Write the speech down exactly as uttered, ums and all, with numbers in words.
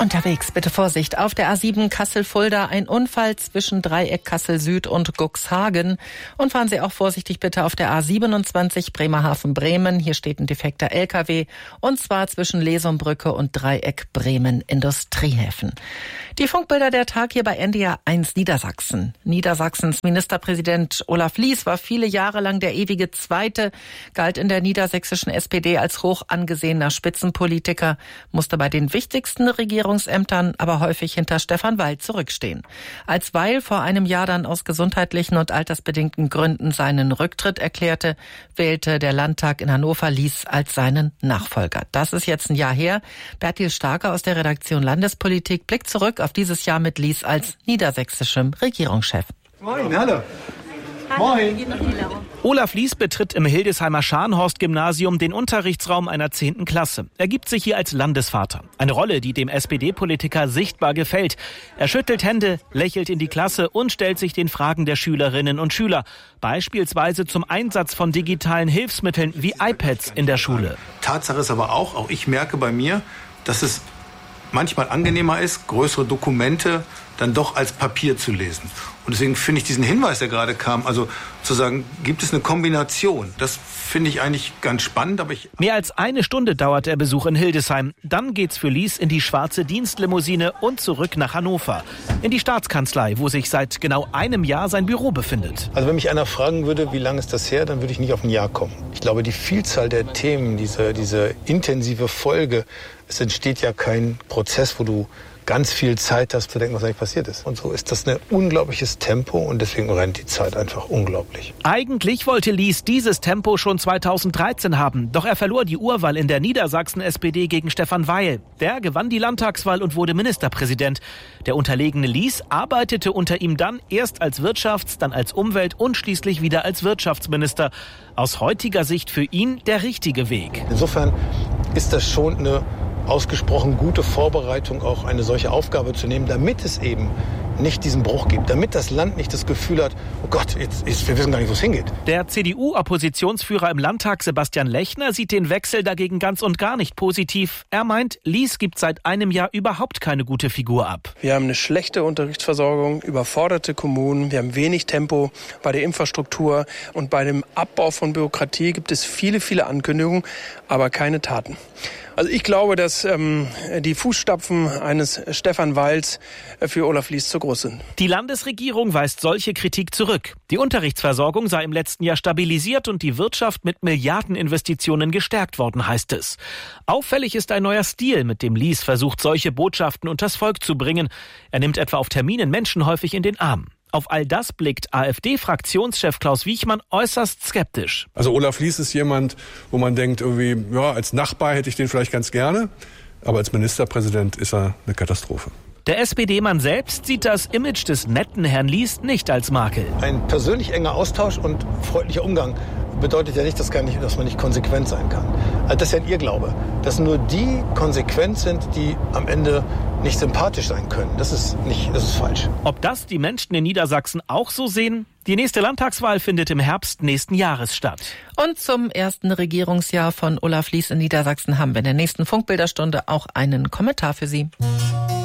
Unterwegs, bitte Vorsicht. Auf der A sieben Kassel-Fulda ein Unfall zwischen Dreieck Kassel-Süd und Cuxhagen. Und fahren Sie auch vorsichtig bitte auf der A siebenundzwanzig Bremerhaven-Bremen. Hier steht ein defekter L K W. Und zwar zwischen Lesumbrücke und Dreieck Bremen-Industriehäfen. Die Funkbilder der Tag hier bei N D R eins Niedersachsen. Niedersachsens Ministerpräsident Olaf Lies war viele Jahre lang der ewige Zweite, galt in der niedersächsischen S P D als hoch angesehener Spitzenpolitiker, musste bei den wichtigsten Regierungsämtern aber häufig hinter Stefan Weil zurückstehen. Als Weil vor einem Jahr dann aus gesundheitlichen und altersbedingten Gründen seinen Rücktritt erklärte, wählte der Landtag in Hannover Lies als seinen Nachfolger. Das ist jetzt ein Jahr her. Bertil Starke aus der Redaktion Landespolitik blickt zurück auf dieses Jahr mit Lies als niedersächsischem Regierungschef. Moin, hallo. Moin. Olaf Lies betritt im Hildesheimer Scharnhorst-Gymnasium den Unterrichtsraum einer zehnten Klasse. Er gibt sich hier als Landesvater. Eine Rolle, die dem S P D-Politiker sichtbar gefällt. Er schüttelt Hände, lächelt in die Klasse und stellt sich den Fragen der Schülerinnen und Schüler. Beispielsweise zum Einsatz von digitalen Hilfsmitteln wie iPads in der Schule. Tatsache ist aber auch, auch ich merke bei mir, dass es manchmal angenehmer ist, größere Dokumente dann doch als Papier zu lesen. Und deswegen finde ich diesen Hinweis, der gerade kam, also zu sagen, gibt es eine Kombination? Das finde ich eigentlich ganz spannend. Aber ich Mehr als eine Stunde dauert der Besuch in Hildesheim. Dann geht's für Lies in die schwarze Dienstlimousine und zurück nach Hannover. In die Staatskanzlei, wo sich seit genau einem Jahr sein Büro befindet. Also wenn mich einer fragen würde, wie lange ist das her, dann würde ich nicht auf ein Jahr kommen. Ich glaube, die Vielzahl der Themen, diese, diese intensive Folge, es entsteht ja kein Prozess, wo du ganz viel Zeit hast zu denken, was eigentlich passiert ist. Und so ist das ein unglaubliches Tempo und deswegen rennt die Zeit einfach unglaublich. Eigentlich wollte Lies dieses Tempo schon zweitausenddreizehn haben, doch er verlor die Urwahl in der Niedersachsen-S P D gegen Stefan Weil. Der gewann die Landtagswahl und wurde Ministerpräsident. Der unterlegene Lies arbeitete unter ihm dann erst als Wirtschafts-, dann als Umwelt- und schließlich wieder als Wirtschaftsminister. Aus heutiger Sicht für ihn der richtige Weg. Insofern ist das schon eine ausgesprochen gute Vorbereitung, auch eine solche Aufgabe zu nehmen, damit es eben nicht diesen Bruch gibt, damit das Land nicht das Gefühl hat, oh Gott, jetzt ist, wir wissen gar nicht, wo es hingeht. Der C D U-Oppositionsführer im Landtag Sebastian Lechner sieht den Wechsel dagegen ganz und gar nicht positiv. Er meint, Lies gibt seit einem Jahr überhaupt keine gute Figur ab. Wir haben eine schlechte Unterrichtsversorgung, überforderte Kommunen, wir haben wenig Tempo bei der Infrastruktur und bei dem Abbau von Bürokratie gibt es viele, viele Ankündigungen, aber keine Taten. Also ich glaube, dass ähm, die Fußstapfen eines Stefan Weils für Olaf Lies zu groß sind. Die Landesregierung weist solche Kritik zurück. Die Unterrichtsversorgung sei im letzten Jahr stabilisiert und die Wirtschaft mit Milliardeninvestitionen gestärkt worden, heißt es. Auffällig ist ein neuer Stil, mit dem Lies versucht, solche Botschaften unters Volk zu bringen. Er nimmt etwa auf Terminen Menschen häufig in den Arm. Auf all das blickt AfD-Fraktionschef Klaus Wiechmann äußerst skeptisch. Also Olaf Lies ist jemand, wo man denkt, irgendwie, ja, als Nachbar hätte ich den vielleicht ganz gerne, aber als Ministerpräsident ist er eine Katastrophe. Der S P D-Mann selbst sieht das Image des netten Herrn Lies nicht als Makel. Ein persönlich enger Austausch und freundlicher Umgang bedeutet ja nicht, dass, gar nicht, dass man nicht konsequent sein kann. Also das ist ja ein Irrglaube, dass nur die konsequent sind, die am Ende nicht sympathisch sein können. Das ist nicht, das ist falsch. Ob das die Menschen in Niedersachsen auch so sehen? Die nächste Landtagswahl findet im Herbst nächsten Jahres statt. Und zum ersten Regierungsjahr von Olaf Lies in Niedersachsen haben wir in der nächsten Funkbilderstunde auch einen Kommentar für Sie.